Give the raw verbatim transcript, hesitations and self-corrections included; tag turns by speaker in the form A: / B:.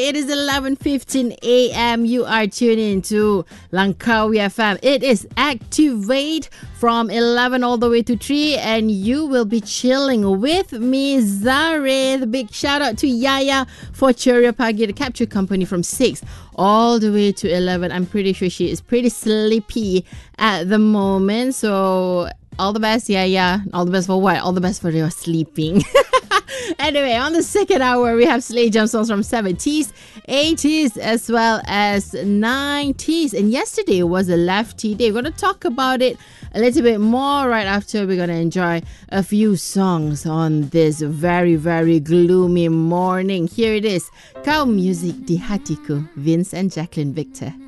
A: Okay, it is eleven fifteen a.m. You are tuning to Langkawi F M. It is Activate from eleven all the way to three, and you will be chilling with me, Zareth. Big shout out to Yaya for Ceria Pagi, the capture company, from six all the way to eleven. I'm pretty sure she is pretty sleepy at the moment. So all the best, Yaya. All the best for what? All the best for your sleeping. Anyway, on the second hour, we have Slay Jump songs from seventies, eighties, as well as nineties. And yesterday was a lefty day. We're going to talk about it a little bit more right after we're going to enjoy a few songs on this very, very gloomy morning. Here it is, Kau Music di Hatiku, Vince and Jacqueline Victor.